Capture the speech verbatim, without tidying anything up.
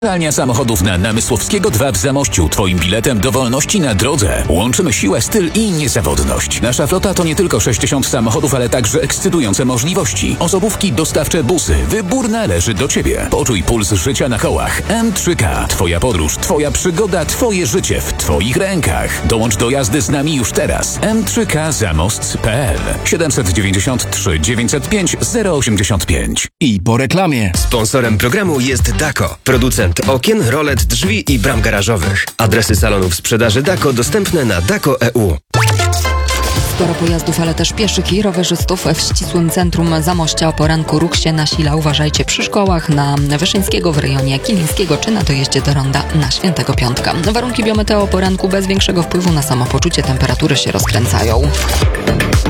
Pralnia samochodów na Namysłowskiego dwa w Zamościu. Twoim biletem do wolności na drodze. Łączymy siłę, styl i niezawodność. Nasza flota to nie tylko sześćdziesiąt samochodów, ale także ekscytujące możliwości. Osobówki, dostawcze, busy. Wybór należy do Ciebie. Poczuj puls życia na kołach. M trzy K. Twoja podróż, Twoja przygoda, Twoje życie w Twoich rękach. Dołącz do jazdy z nami już teraz. M trzy K zamost kropka p l siedem dziewięć trzy dziewięćset pięć zero osiemdziesiąt pięć. I po reklamie. Sponsorem programu jest Dako, producent okien, rolet, drzwi i bram garażowych. Adresy salonów sprzedaży Dako dostępne na dako kropka e u. Sporo pojazdów, ale też pieszych i rowerzystów w ścisłym centrum Zamościa. O poranku ruch się nasila. Uważajcie przy szkołach, na Wyszyńskiego w rejonie Kilińskiego czy na dojeździe do ronda na Świętego Piątka. Warunki biometeo o poranku bez większego wpływu na samopoczucie. Temperatury się rozkręcają.